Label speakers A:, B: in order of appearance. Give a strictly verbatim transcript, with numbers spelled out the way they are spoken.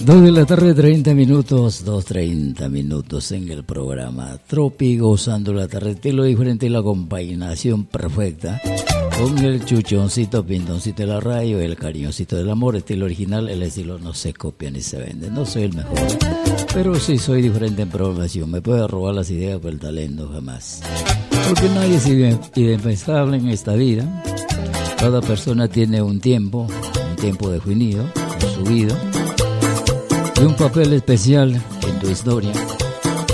A: Dos de la tarde, treinta minutos, dos treinta minutos en el programa Tropi, gozando la tarde, estilo diferente y la compaginación perfecta con el chuchoncito, pintoncito de la radio, el cariñoncito del amor, estilo original, el estilo no se copia ni se vende. No soy el mejor, pero sí soy diferente en programación. Me puede robar las ideas, pero el talento jamás. Porque nadie es indispensable en esta vida. Cada persona tiene un tiempo, un tiempo definido en su vida, y un papel especial en tu historia.